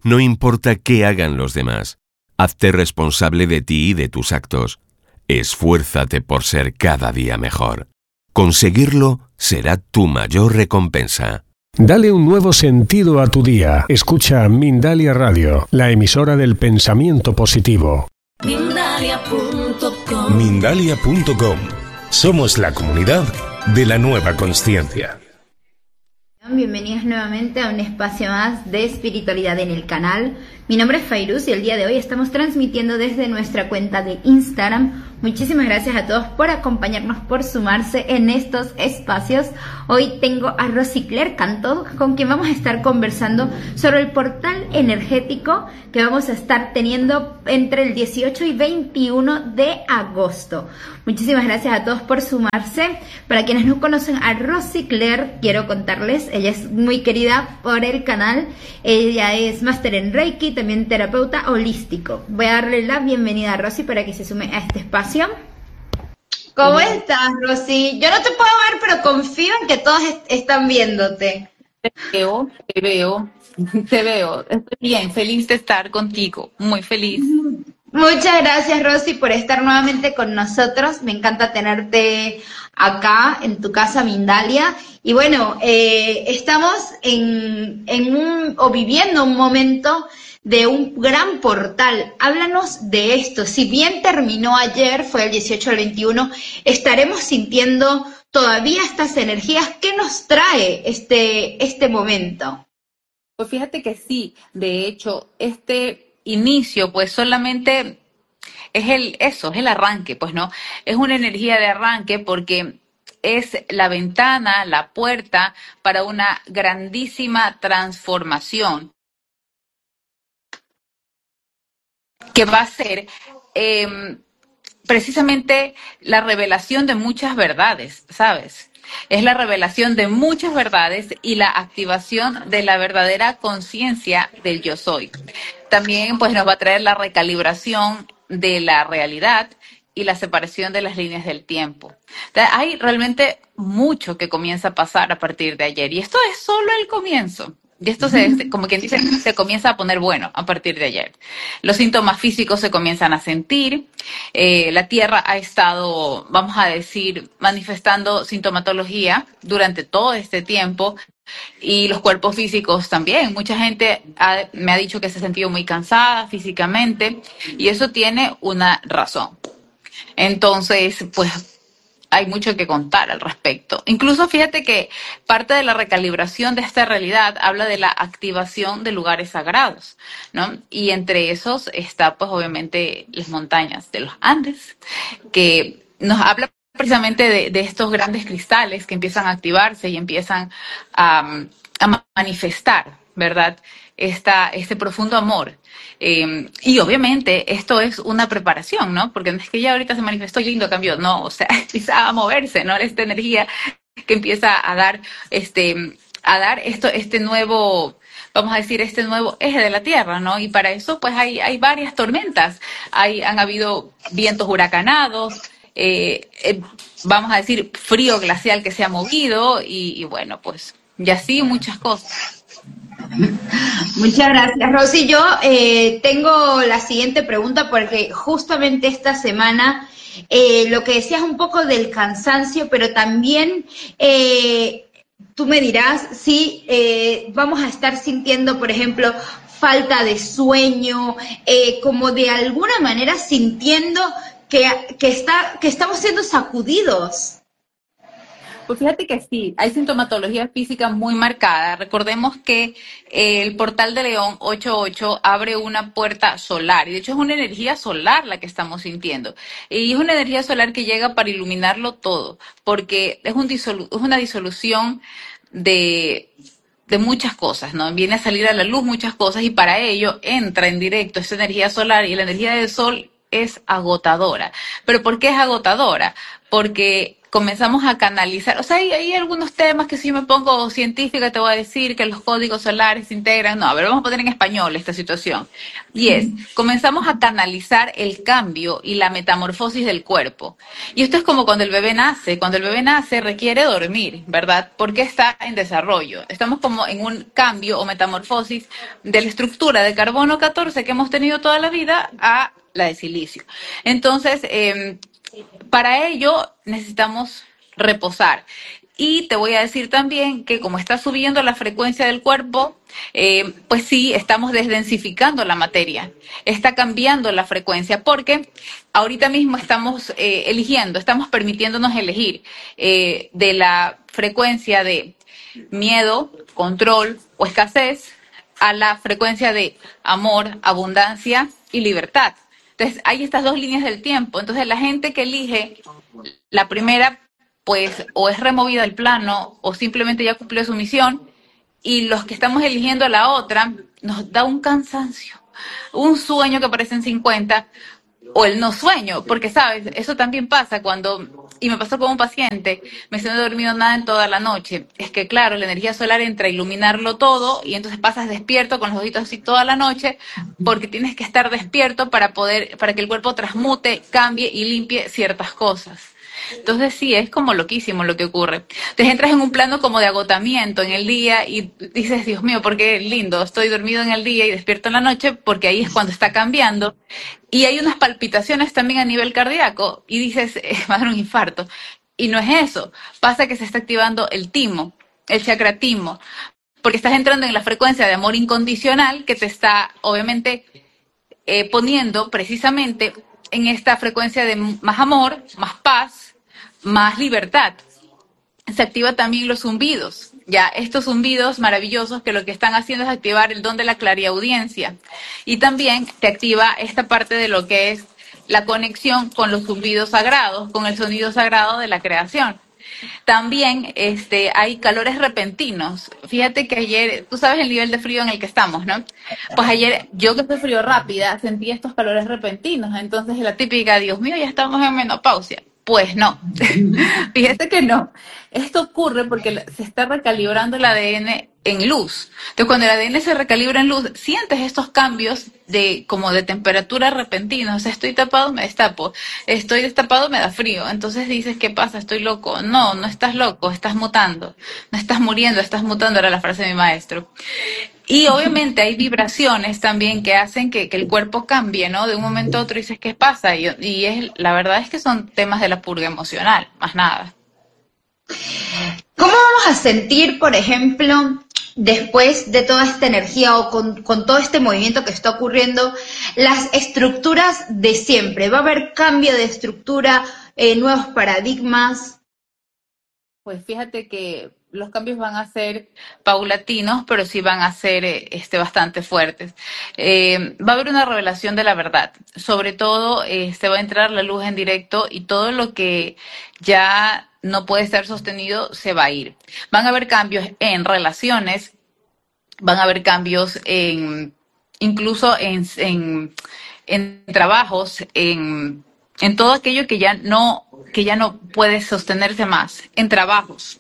No importa qué hagan los demás. Hazte responsable de ti y de tus actos. Esfuérzate por ser cada día mejor. Conseguirlo será tu mayor recompensa. Dale un nuevo sentido a tu día. Escucha Mindalia Radio, la emisora del pensamiento positivo. Mindalia.com. Mindalia.com. Somos la comunidad de la nueva consciencia. Bienvenidos nuevamente a un espacio más de espiritualidad en el canal. Mi nombre es Fairuz y el día de hoy estamos transmitiendo desde nuestra cuenta de Instagram. Muchísimas gracias a todos por acompañarnos, por sumarse en estos espacios. Hoy tengo a Rosy Claire Cantó, con quien vamos a estar conversando sobre el portal energético que vamos a estar teniendo entre el 18 y 21 de agosto. Muchísimas gracias a todos por sumarse. Para quienes no conocen a Rosy Claire, quiero contarles, ella es muy querida por el canal. Ella es máster en Reiki, también terapeuta holístico. Voy a darle la bienvenida a Rosy para que se sume a este espacio. ¿Cómo estás, Rosy? Yo no te puedo ver, pero confío en que todos están viéndote. Te veo. Estoy bien, feliz de estar contigo, muy feliz. Muchas gracias, Rosy, por estar nuevamente con nosotros. Me encanta tenerte acá en tu casa, Mindalia. Y bueno, estamos viviendo un momento de un gran portal. Háblanos de esto. Si bien terminó ayer, fue el 18 al 21, estaremos sintiendo todavía estas energías. ¿Qué nos trae este momento? Pues fíjate que sí, de hecho, este inicio pues solamente es el arranque, pues no, es una energía de arranque porque es la ventana, la puerta para una grandísima transformación que va a ser precisamente la revelación de muchas verdades, ¿sabes? Es la revelación de muchas verdades y la activación de la verdadera conciencia del yo soy. También pues nos va a traer la recalibración de la realidad y la separación de las líneas del tiempo. Hay realmente mucho que comienza a pasar a partir de ayer y esto es solo el comienzo. Y esto como quien dice, se comienza a poner bueno a partir de ayer. Los síntomas físicos se comienzan a sentir. La Tierra ha estado, vamos a decir, manifestando sintomatología durante todo este tiempo. Y los cuerpos físicos también. Mucha gente me ha dicho que se ha sentido muy cansada físicamente. Y eso tiene una razón. Entonces, pues hay mucho que contar al respecto. Incluso fíjate que parte de la recalibración de esta realidad habla de la activación de lugares sagrados, ¿no? Y entre esos está, pues, obviamente, las montañas de los Andes, que nos habla precisamente de estos grandes cristales que empiezan a activarse y empiezan a manifestar, ¿verdad? Este profundo amor. Y obviamente esto es una preparación, ¿no? Porque no es que ya ahorita se manifestó y lindo cambió, no, o sea, empieza a moverse, ¿no? Esta energía que empieza a dar este nuevo, vamos a decir, este nuevo eje de la Tierra, ¿no? Y para eso, pues hay varias tormentas, han habido vientos huracanados, vamos a decir, frío glacial que se ha movido y bueno, pues, y así muchas cosas. Muchas gracias, Rosy. Yo tengo la siguiente pregunta porque justamente esta semana lo que decías un poco del cansancio, pero también tú me dirás si vamos a estar sintiendo, por ejemplo, falta de sueño, como de alguna manera sintiendo que estamos siendo sacudidos. Pues fíjate que sí, hay sintomatología física muy marcada. Recordemos que el portal de León 88 abre una puerta solar y de hecho es una energía solar la que estamos sintiendo. Y es una energía solar que llega para iluminarlo todo, porque es una disolución de muchas cosas, ¿no? Viene a salir a la luz muchas cosas y para ello entra en directo esta energía solar y la energía del sol es agotadora. ¿Pero por qué es agotadora? Porque comenzamos a canalizar, o sea, hay algunos temas que si yo me pongo científica te voy a decir que los códigos solares se integran, no, a ver, vamos a poner en español esta situación, y es, comenzamos a canalizar el cambio y la metamorfosis del cuerpo, y esto es como cuando el bebé nace requiere dormir, ¿verdad? Porque está en desarrollo, estamos como en un cambio o metamorfosis de la estructura de carbono 14 que hemos tenido toda la vida a la de silicio. Entonces, para ello necesitamos reposar. Y te voy a decir también que como está subiendo la frecuencia del cuerpo, pues sí, estamos desdensificando la materia. Está cambiando la frecuencia porque ahorita mismo estamos estamos permitiéndonos elegir de la frecuencia de miedo, control o escasez a la frecuencia de amor, abundancia y libertad. Entonces, hay estas dos líneas del tiempo. Entonces, la gente que elige la primera, pues, o es removida del plano, o simplemente ya cumplió su misión, y los que estamos eligiendo la otra, nos da un cansancio, un sueño que parecen 50, o el no sueño, porque, ¿sabes? Eso también pasa y me pasó con un paciente, me dice, no he dormido nada en toda la noche. Es que, claro, la energía solar entra a iluminarlo todo, y entonces pasas despierto con los ojitos así toda la noche, porque tienes que estar despierto para que el cuerpo transmute, cambie y limpie ciertas cosas. Entonces sí, es como loquísimo lo que ocurre. Entonces entras en un plano como de agotamiento en el día y dices, Dios mío, ¿por qué lindo? Estoy dormido en el día y despierto en la noche, porque ahí es cuando está cambiando. Y hay unas palpitaciones también a nivel cardíaco y dices, va a dar un infarto. Y no es eso, pasa que se está activando el timo, el chakra timo, porque estás entrando en la frecuencia de amor incondicional que te está, obviamente, poniendo precisamente en esta frecuencia de más amor, más paz, más libertad. Se activan también los zumbidos, ya estos zumbidos maravillosos que lo que están haciendo es activar el don de la clariaudiencia, y también te activa esta parte de lo que es la conexión con los zumbidos sagrados, con el sonido sagrado de la creación. También hay calores repentinos. Fíjate que ayer, tú sabes el nivel de frío en el que estamos, ¿no? Pues ayer, yo que soy frío rápida, sentí estos calores repentinos. Entonces la típica, Dios mío, ya estamos en menopausia. Pues no, fíjate que no. Esto ocurre porque se está recalibrando el ADN en luz. Entonces, cuando el ADN se recalibra en luz, sientes estos cambios como de temperatura repentinos. O sea, estoy tapado, me destapo. Estoy destapado, me da frío. Entonces dices, ¿qué pasa? ¿Estoy loco? No, no estás loco, estás mutando. No estás muriendo, estás mutando, era la frase de mi maestro. Y obviamente hay vibraciones también que hacen que el cuerpo cambie, ¿no? De un momento a otro dices, ¿qué pasa? La verdad es que son temas de la purga emocional, más nada. ¿Cómo vamos a sentir, por ejemplo, después de toda esta energía o con todo este movimiento que está ocurriendo, las estructuras de siempre? ¿Va a haber cambio de estructura, nuevos paradigmas? Pues fíjate que los cambios van a ser paulatinos, pero sí van a ser bastante fuertes. Va a haber una revelación de la verdad. Sobre todo, se va a entrar la luz en directo y todo lo que ya no puede ser sostenido se va a ir. Van a haber cambios en relaciones, van a haber cambios incluso en trabajos, en todo aquello que ya no puede sostenerse más, en trabajos,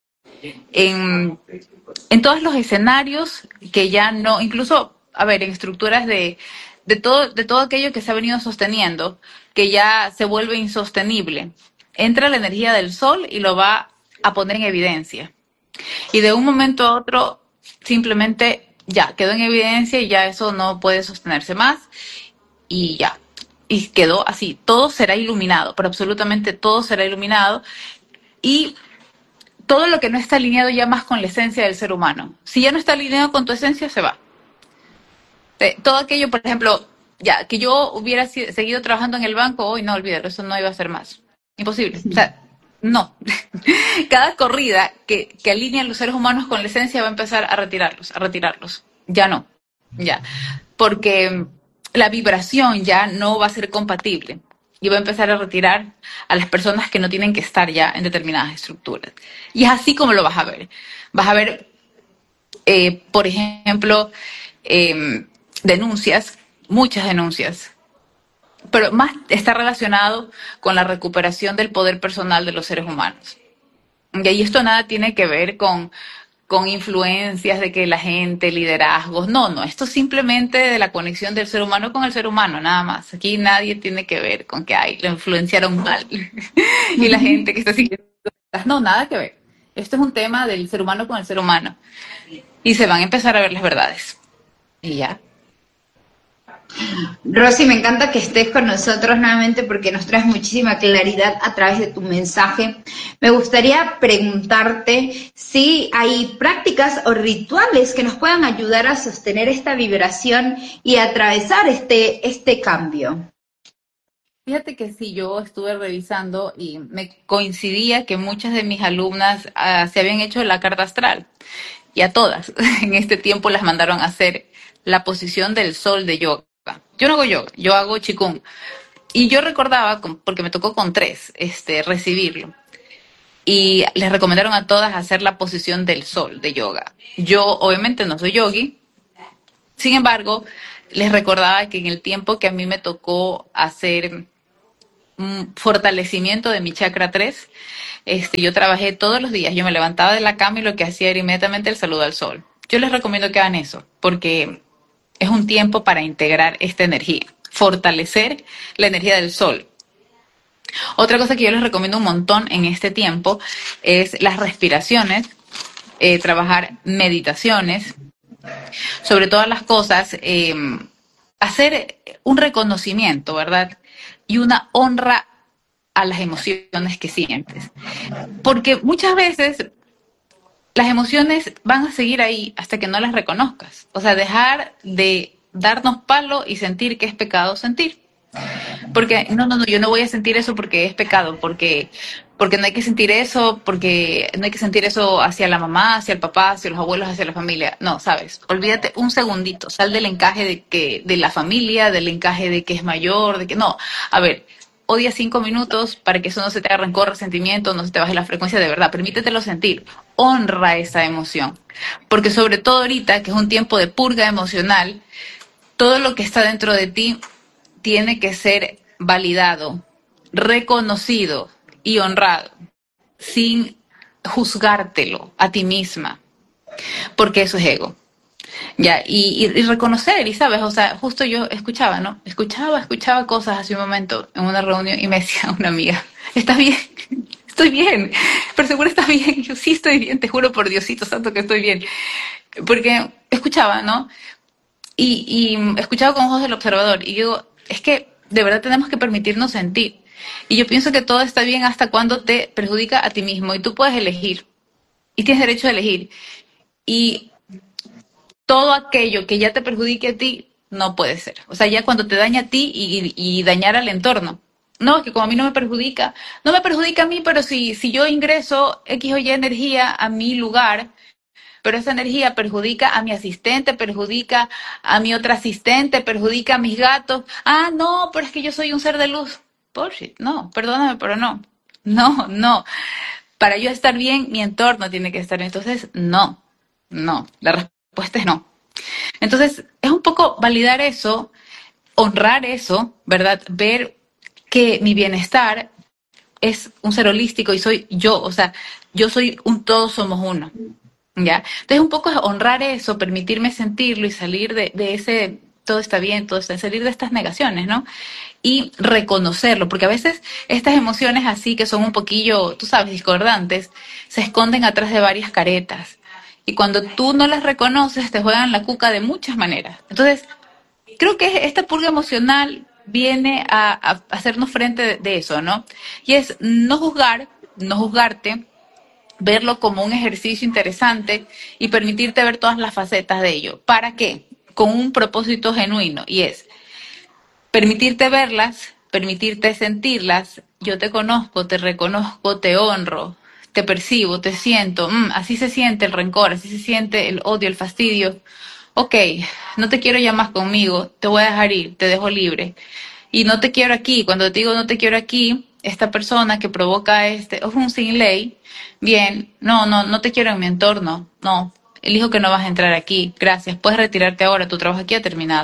en todos los escenarios que ya no, incluso, a ver, en estructuras de todo aquello que se ha venido sosteniendo, que ya se vuelve insostenible. Entra la energía del sol y lo va a poner en evidencia. Y de un momento a otro, simplemente ya quedó en evidencia y ya eso no puede sostenerse más y ya. Y quedó así, todo será iluminado, pero absolutamente todo será iluminado, y todo lo que no está alineado ya más con la esencia del ser humano. Si ya no está alineado con tu esencia, se va. Todo aquello, por ejemplo, ya que yo hubiera seguido trabajando en el banco, hoy no, olvídalo, eso no iba a ser más. Imposible. O sea, no. Cada corrida que alinea a los seres humanos con la esencia va a empezar a retirarlos. Ya no. Ya. Porque la vibración ya no va a ser compatible y va a empezar a retirar a las personas que no tienen que estar ya en determinadas estructuras. Y es así como lo vas a ver. Vas a ver, por ejemplo, denuncias, muchas denuncias pero más está relacionado con la recuperación del poder personal de los seres humanos. Y ahí esto nada tiene que ver con influencias de que la gente, liderazgos, no, esto es simplemente de la conexión del ser humano con el ser humano, nada más. Aquí nadie tiene que ver con que lo influenciaron mal y la gente que está siguiendo, no, nada que ver. Esto es un tema del ser humano con el ser humano y se van a empezar a ver las verdades y ya. Rosy, me encanta que estés con nosotros nuevamente porque nos traes muchísima claridad a través de tu mensaje. Me gustaría preguntarte si hay prácticas o rituales que nos puedan ayudar a sostener esta vibración y a atravesar este cambio. Fíjate que sí, yo estuve revisando y me coincidía que muchas de mis alumnas se habían hecho la carta astral y a todas en este tiempo las mandaron a hacer la posición del sol de yoga. Yo no hago yoga, yo hago qigong. Y yo recordaba, porque me tocó con 3, recibirlo. Y les recomendaron a todas hacer la posición del sol de yoga. Yo obviamente no soy yogi, sin embargo, les recordaba que en el tiempo que a mí me tocó hacer un fortalecimiento de mi chakra 3, yo trabajé todos los días, yo me levantaba de la cama y lo que hacía era inmediatamente el saludo al sol. Yo les recomiendo que hagan eso, porque es un tiempo para integrar esta energía, fortalecer la energía del sol. Otra cosa que yo les recomiendo un montón en este tiempo es las respiraciones, trabajar meditaciones, sobre todas las cosas, hacer un reconocimiento, ¿verdad? Y una honra a las emociones que sientes. Porque muchas veces las emociones van a seguir ahí hasta que no las reconozcas. O sea, dejar de darnos palo y sentir que es pecado sentir. Porque no, yo no voy a sentir eso porque es pecado, porque no hay que sentir eso, porque no hay que sentir eso hacia la mamá, hacia el papá, hacia los abuelos, hacia la familia. No, sabes, olvídate un segundito, sal del encaje de la familia, del encaje de que es mayor, de que no. A ver, odia 5 minutos para que eso no se te haga rencor, resentimiento, no se te baje la frecuencia de verdad. Permítetelo sentir, honra esa emoción, porque sobre todo ahorita, que es un tiempo de purga emocional, todo lo que está dentro de ti tiene que ser validado, reconocido y honrado, sin juzgártelo a ti misma, porque eso es ego. Ya, y reconocer, y sabes, o sea, justo yo escuchaba, ¿no? Escuchaba cosas hace un momento en una reunión y me decía una amiga, ¿estás bien? Estoy bien, pero seguro estás bien. Yo sí estoy bien, te juro por Diosito santo que estoy bien. Porque escuchaba, ¿no? Y escuchaba con ojos del observador, y yo, es que de verdad tenemos que permitirnos sentir. Y yo pienso que todo está bien hasta cuando te perjudica a ti mismo, y tú puedes elegir, y tienes derecho a elegir. Y todo aquello que ya te perjudique a ti, no puede ser. O sea, ya cuando te daña a ti y dañar al entorno. No, es que como a mí no me perjudica a mí, pero si yo ingreso X o Y energía a mi lugar, pero esa energía perjudica a mi asistente, perjudica a mi otra asistente, perjudica a mis gatos. Ah, no, pero es que yo soy un ser de luz. Bullshit, no, perdóname, pero no. No. Para yo estar bien, mi entorno tiene que estar bien. Entonces, no. La respuesta es no. Entonces, es un poco validar eso, honrar eso, ¿verdad? Ver que mi bienestar es un ser holístico y soy yo, o sea, yo soy un todos somos uno. ¿Ya? Entonces un poco es honrar eso, permitirme sentirlo y salir de ese todo está bien, salir de estas negaciones, ¿no? Y reconocerlo, porque a veces estas emociones así que son un poquillo, tú sabes, discordantes, se esconden atrás de varias caretas. Y cuando tú no las reconoces, te juegan la cuca de muchas maneras. Entonces, creo que esta purga emocional viene a hacernos frente de eso, ¿no? Y es no juzgarte, verlo como un ejercicio interesante y permitirte ver todas las facetas de ello. ¿Para qué? Con un propósito genuino, y es permitirte verlas, permitirte sentirlas. Yo te conozco, te reconozco, te honro, te percibo, te siento. Así se siente el rencor, así se siente el odio, el fastidio. Ok, no te quiero ya más conmigo, te voy a dejar ir, te dejo libre. Y no te quiero aquí. Cuando te digo no te quiero aquí, esta persona que provoca es un sin ley. Bien, no te quiero en mi entorno, no, elijo que no vas a entrar aquí, gracias, puedes retirarte ahora, tu trabajo aquí ha terminado.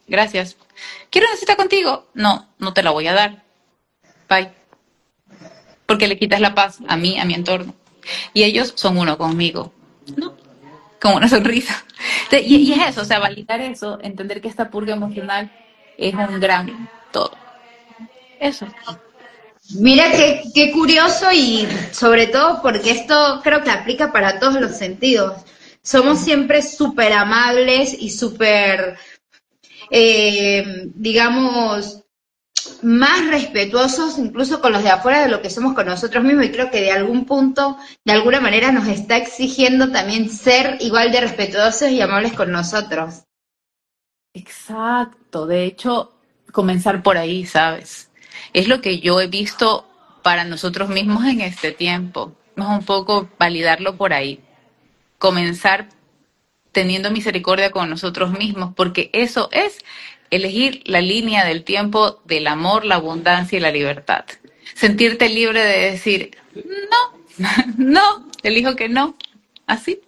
gracias. ¿Quiero una cita contigo? No, no te la voy a dar. Bye. Porque le quitas la paz a mí, a mi entorno. Y ellos son uno conmigo, ¿no? Con una sonrisa. Y es eso, o sea, validar eso, entender que esta purga emocional es un gran todo. Eso. Mira qué curioso y sobre todo porque esto creo que aplica para todos los sentidos. Somos siempre súper amables y súper, digamos, más respetuosos incluso con los de afuera de lo que somos con nosotros mismos y creo que de algún punto, de alguna manera nos está exigiendo también ser igual de respetuosos y amables con nosotros. Exacto, de hecho, comenzar por ahí, ¿sabes? Es lo que yo he visto para nosotros mismos en este tiempo. Es un poco validarlo por ahí. Comenzar teniendo misericordia con nosotros mismos, porque eso es elegir la línea del tiempo del amor, la abundancia y la libertad. Sentirte libre de decir, no, no, elijo que no, así.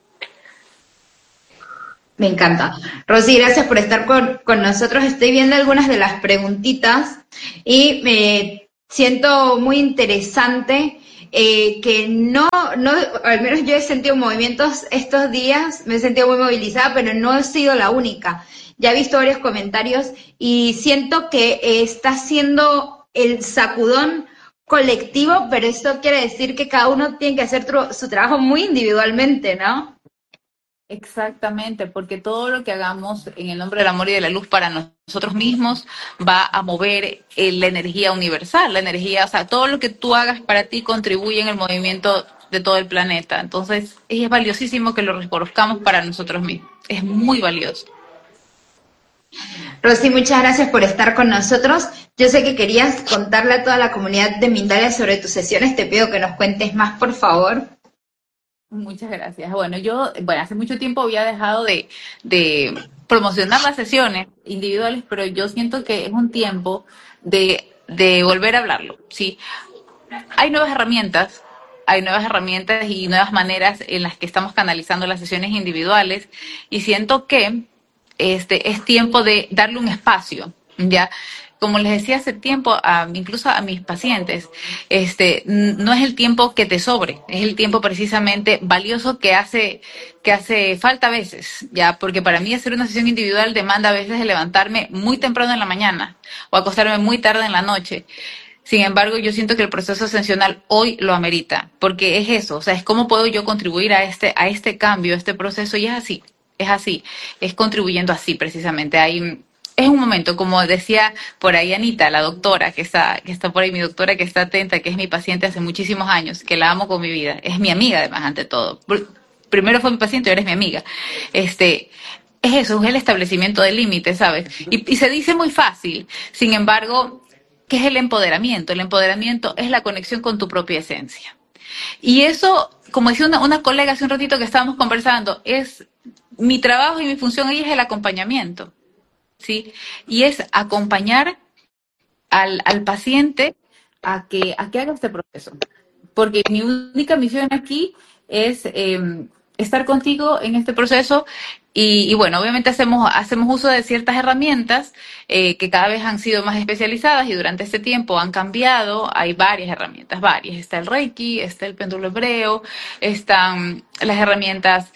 Me encanta. Rosy, gracias por estar con nosotros. Estoy viendo algunas de las preguntitas y me siento muy interesante que no, al menos yo he sentido movimientos estos días, me he sentido muy movilizada, pero no he sido la única. Ya he visto varios comentarios y siento que está siendo el sacudón colectivo, pero eso quiere decir que cada uno tiene que hacer su trabajo muy individualmente, ¿no? Exactamente, porque todo lo que hagamos en el nombre del amor y de la luz para nosotros mismos va a mover la energía universal, la energía, o sea, todo lo que tú hagas para ti contribuye en el movimiento de todo el planeta. Entonces, es valiosísimo que lo reconozcamos para nosotros mismos. Es muy valioso. Rosy, muchas gracias por estar con nosotros. Yo sé que querías contarle a toda la comunidad de Mindalia sobre tus sesiones. Te pido que nos cuentes más, por favor. Muchas gracias. Bueno, hace mucho tiempo había dejado de promocionar las sesiones individuales, pero yo siento que es un tiempo de volver a hablarlo, ¿sí? Hay nuevas herramientas y nuevas maneras en las que estamos canalizando las sesiones individuales y siento que es tiempo de darle un espacio, ¿ya? Como les decía hace tiempo, incluso a mis pacientes, no es el tiempo que te sobre, es el tiempo precisamente valioso que hace falta a veces, ya, porque para mí hacer una sesión individual demanda a veces de levantarme muy temprano en la mañana o acostarme muy tarde en la noche. Sin embargo, yo siento que el proceso ascensional hoy lo amerita, porque es eso, o sea, es cómo puedo yo contribuir a este cambio, a este proceso, y es contribuyendo así precisamente. Es un momento, como decía por ahí Anita, la doctora que está por ahí, mi doctora que está atenta, que es mi paciente hace muchísimos años, que la amo con mi vida, es mi amiga además ante todo. Primero fue mi paciente y ahora es mi amiga. Es eso, es el establecimiento de límites, ¿sabes? Y se dice muy fácil, sin embargo, ¿qué es el empoderamiento? El empoderamiento es la conexión con tu propia esencia. Y eso, como decía una colega hace un ratito que estábamos conversando, es mi trabajo y mi función ahí es el acompañamiento. ¿Sí? Y es acompañar al paciente a que haga este proceso. Porque mi única misión aquí es estar contigo en este proceso y bueno, obviamente hacemos uso de ciertas herramientas que cada vez han sido más especializadas y durante este tiempo han cambiado. Hay varias herramientas, Está el Reiki, está el péndulo hebreo, están las herramientas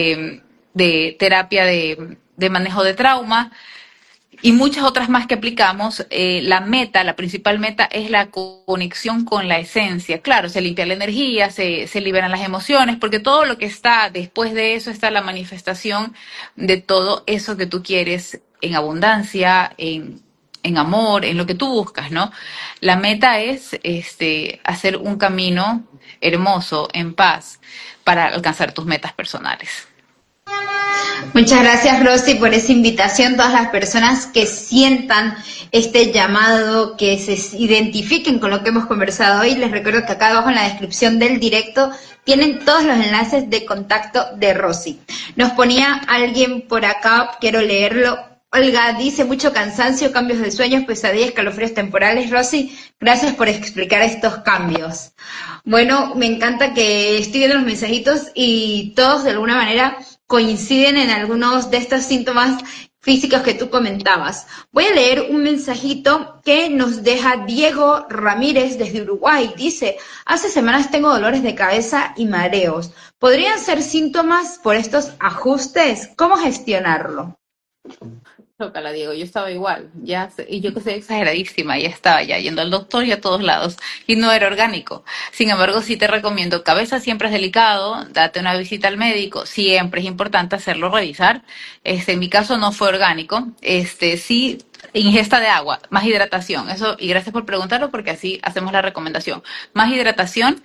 de terapia de manejo de trauma, y muchas otras más que aplicamos. La principal meta es la conexión con la esencia. Claro, se limpia la energía, se liberan las emociones, porque todo lo que está después de eso está la manifestación de todo eso que tú quieres en abundancia, en amor, en lo que tú buscas, ¿no? La meta es hacer un camino hermoso, en paz, para alcanzar tus metas personales. Muchas gracias, Rosy, por esa invitación. Todas las personas que sientan este llamado, que se identifiquen con lo que hemos conversado hoy, les recuerdo que acá abajo en la descripción del directo tienen todos los enlaces de contacto de Rosy. Nos ponía alguien por acá, quiero leerlo. Olga dice: mucho cansancio, cambios de sueños, pesadillas, escalofríos temporales. Rosy, gracias por explicar estos cambios. Bueno, me encanta que estoy viendo los mensajitos y todos de alguna manera coinciden en algunos de estos síntomas físicos que tú comentabas. Voy a leer un mensajito que nos deja Diego Ramírez desde Uruguay. Dice, hace semanas tengo dolores de cabeza y mareos. ¿Podrían ser síntomas por estos ajustes? ¿Cómo gestionarlo? Tócala, Diego, yo estaba igual, y yo que soy exageradísima, ya estaba ya yendo al doctor y a todos lados, y no era orgánico. Sin embargo, sí te recomiendo, cabeza siempre es delicado, date una visita al médico, siempre es importante hacerlo revisar. En mi caso no fue orgánico, sí, ingesta de agua, más hidratación, eso, y gracias por preguntarlo porque así hacemos la recomendación. Más hidratación,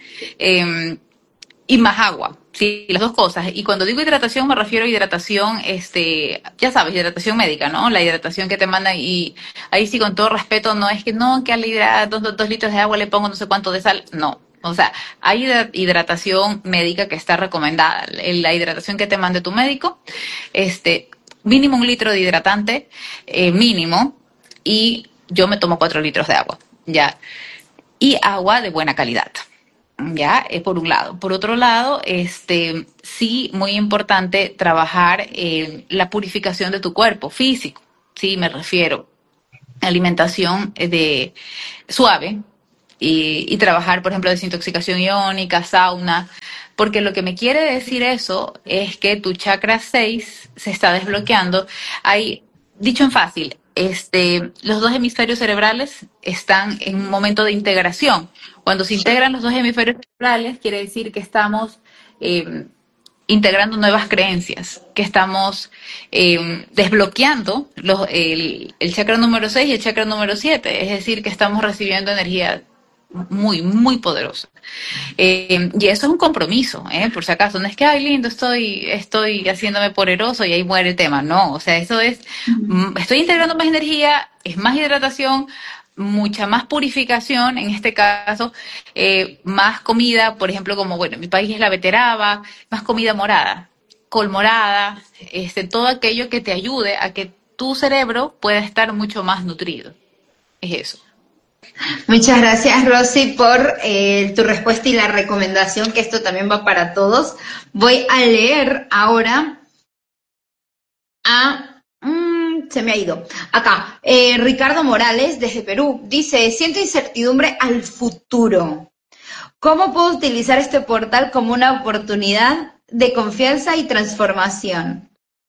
y más agua, sí, las dos cosas. Y cuando digo hidratación me refiero a hidratación, ya sabes, hidratación médica, ¿no? La hidratación que te mandan, y ahí sí, con todo respeto, no es que no, que al dos litros de agua le pongo no sé cuánto de sal, no. O sea, hay hidratación médica que está recomendada. La hidratación que te mande tu médico, mínimo 1 litro de hidratante, mínimo, y yo me tomo 4 litros de agua, ya. Y agua de buena calidad. Ya, por un lado. Por otro lado, sí, muy importante trabajar la purificación de tu cuerpo físico, sí, me refiero a alimentación suave y trabajar, por ejemplo, desintoxicación iónica, sauna, porque lo que me quiere decir eso es que tu chakra 6 se está desbloqueando. Hay, dicho en fácil, los dos hemisferios cerebrales están en un momento de integración. Cuando se integran los dos hemisferios cerebrales, quiere decir que estamos integrando nuevas creencias, que estamos desbloqueando el chakra número 6 y el chakra número 7, es decir, que estamos recibiendo energía muy, muy poderosa. Y eso es un compromiso, por si acaso. No es que, ay, lindo, estoy haciéndome poderoso y ahí muere el tema. No, o sea, eso es, estoy integrando más energía, es más hidratación, mucha más purificación, en este caso, más comida, por ejemplo, como, bueno, en mi país es la beteraba, más comida morada, col morada, todo aquello que te ayude a que tu cerebro pueda estar mucho más nutrido. Es eso. Muchas gracias, Rosy, por tu respuesta y la recomendación, que esto también va para todos. Voy a leer ahora se me ha ido. Acá, Ricardo Morales, desde Perú, dice, siento incertidumbre al futuro. ¿Cómo puedo utilizar este portal como una oportunidad de confianza y transformación?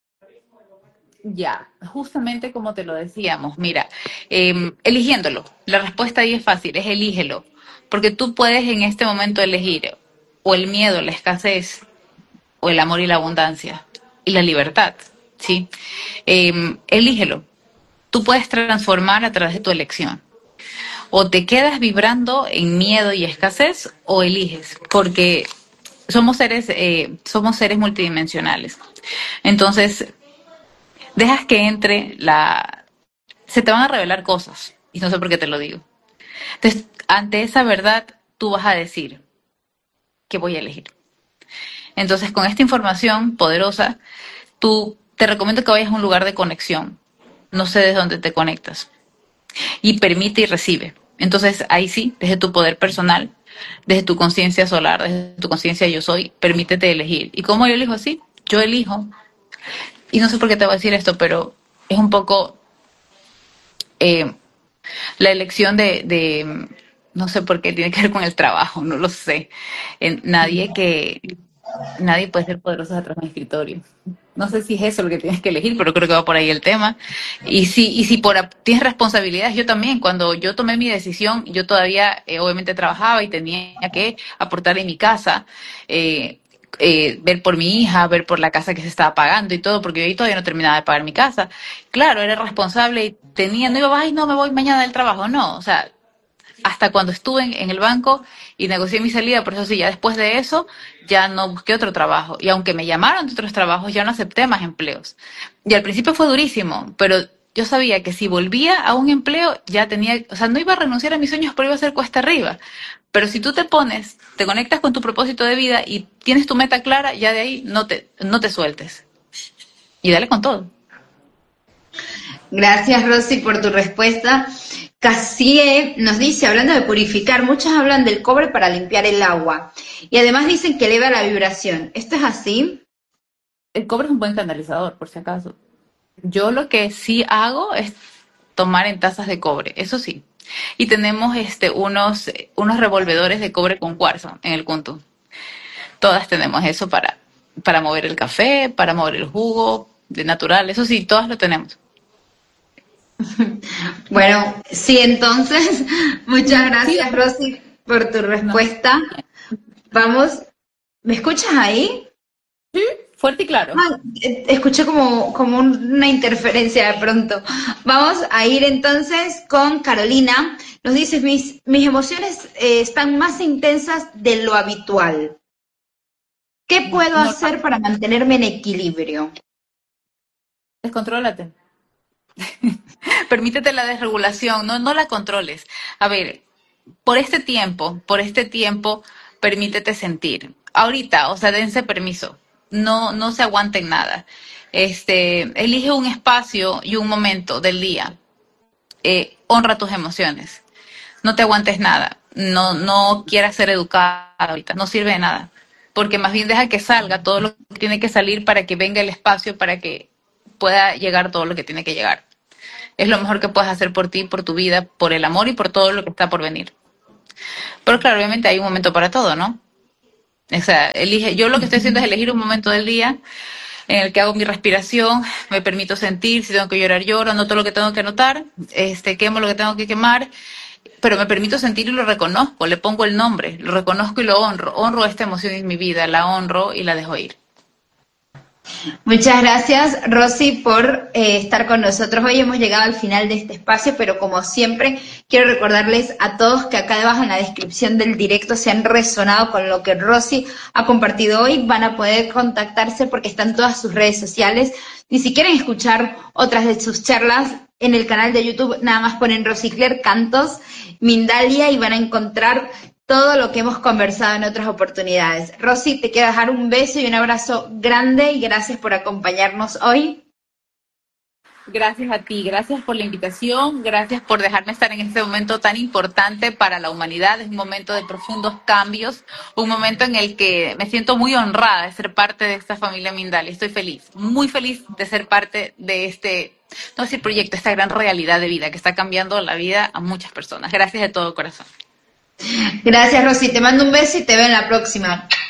Ya, justamente como te lo decíamos, mira, eligiéndolo, la respuesta ahí es fácil, es elígelo, porque tú puedes en este momento elegir o el miedo, la escasez, o el amor y la abundancia, y la libertad, ¿sí? Elígelo, tú puedes transformar a través de tu elección, o te quedas vibrando en miedo y escasez, o eliges, porque somos seres multidimensionales, entonces dejas que entre se te van a revelar cosas, y no sé por qué te lo digo. Entonces, ante esa verdad, tú vas a decir qué voy a elegir. Entonces, con esta información poderosa, te recomiendo que vayas a un lugar de conexión. No sé desde dónde te conectas. Y permite y recibe. Entonces, ahí sí, desde tu poder personal, desde tu conciencia solar, desde tu conciencia yo soy, permítete elegir. ¿Y cómo yo elijo así? Yo elijo. Y no sé por qué te voy a decir esto, pero es un poco la elección no sé por qué tiene que ver con el trabajo, no lo sé. Nadie puede ser poderoso detrás de un escritorio. No sé si es eso lo que tienes que elegir, pero creo que va por ahí el tema. Y si tienes responsabilidades, yo también, cuando yo tomé mi decisión, yo todavía obviamente trabajaba y tenía que aportar en mi casa, ver por mi hija, ver por la casa que se estaba pagando y todo, porque yo ahí todavía no terminaba de pagar mi casa. Claro, era responsable y no iba, ay, no, me voy mañana del trabajo, no, o sea, hasta cuando estuve en el banco y negocié mi salida, por eso sí, ya después de eso, ya no busqué otro trabajo. Y aunque me llamaron de otros trabajos, ya no acepté más empleos. Y al principio fue durísimo, pero yo sabía que si volvía a un empleo, ya tenía, o sea, no iba a renunciar a mis sueños, pero iba a ser cuesta arriba. Pero si tú te conectas con tu propósito de vida y tienes tu meta clara, ya de ahí no te sueltes. Y dale con todo. Gracias, Rosy, por tu respuesta. Cassie nos dice, hablando de purificar, muchos hablan del cobre para limpiar el agua. Y además dicen que eleva la vibración. ¿Esto es así? El cobre es un buen canalizador, por si acaso. Yo lo que sí hago es tomar en tazas de cobre, eso sí. Y tenemos unos revolvedores de cobre con cuarzo en el Kuntu. Todas tenemos eso para mover el café, para mover el jugo de natural, eso sí, todas lo tenemos. Bueno, sí, entonces, muchas Sí, gracias, Rosy, por tu no, respuesta. Vamos, ¿me escuchas ahí? fuerte y claro. Ah, escuché como una interferencia de pronto. Vamos a ir entonces con Carolina. Nos dice, mis emociones están más intensas de lo habitual. ¿Qué puedo No, hacer para mantenerme en equilibrio? descontrólate. Permítete la desregulación, no la controles. A ver, por este tiempo, permítete sentir. Ahorita, o sea, dense permiso. No se aguanten nada. Elige un espacio y un momento del día. Honra tus emociones. No te aguantes nada. No quieras ser educada ahorita. No sirve de nada. Porque más bien deja que salga todo lo que tiene que salir para que venga el espacio para que pueda llegar todo lo que tiene que llegar. Es lo mejor que puedes hacer por ti, por tu vida, por el amor y por todo lo que está por venir. Pero claro, obviamente hay un momento para todo, ¿no? O sea, yo lo que estoy haciendo es elegir un momento del día en el que hago mi respiración, me permito sentir, si tengo que llorar, lloro, anoto lo que tengo que anotar, quemo lo que tengo que quemar, pero me permito sentir y lo reconozco, le pongo el nombre, lo reconozco y lo honro. Honro esta emoción en mi vida, la honro y la dejo ir. Muchas gracias, Rosy, por estar con nosotros. Hoy hemos llegado al final de este espacio, pero como siempre, quiero recordarles a todos que acá debajo en la descripción del directo, se han resonado con lo que Rosy ha compartido hoy, van a poder contactarse porque están todas sus redes sociales. Y si quieren escuchar otras de sus charlas, en el canal de YouTube nada más ponen Rosy Claire Cantos Mindalia y van a encontrar todo lo que hemos conversado en otras oportunidades. Rosy, te quiero dejar un beso y un abrazo grande y gracias por acompañarnos hoy. Gracias a ti, gracias por la invitación, gracias por dejarme estar en este momento tan importante para la humanidad. Es un momento de profundos cambios, un momento en el que me siento muy honrada de ser parte de esta familia Mindalia. Estoy feliz, muy feliz de ser parte de no sé, proyecto, esta gran realidad de vida que está cambiando la vida a muchas personas. Gracias de todo corazón. Gracias, Rosy. Te mando un beso y te veo en la próxima.